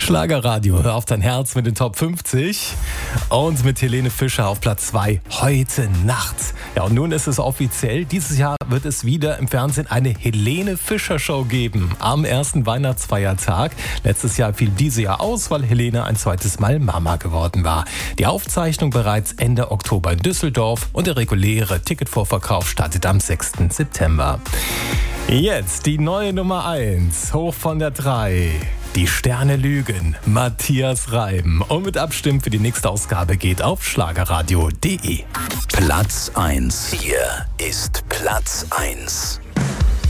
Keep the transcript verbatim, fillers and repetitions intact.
Schlagerradio, hör auf dein Herz mit den Top fünfzig und mit Helene Fischer auf Platz zwei heute Nacht. Ja, und nun ist es offiziell, dieses Jahr wird es wieder im Fernsehen eine Helene Fischer Show geben am ersten Weihnachtsfeiertag. Letztes Jahr fiel diese Jahr aus, weil Helene ein zweites Mal Mama geworden war. Die Aufzeichnung bereits Ende Oktober in Düsseldorf und der reguläre Ticketvorverkauf startet am sechsten September. Jetzt die neue Nummer eins, hoch von der drei. Die Sterne lügen, Matthias Reim. Und mit Abstimmen für die nächste Ausgabe geht auf schlagerradio punkt de. Platz eins. Hier ist Platz eins.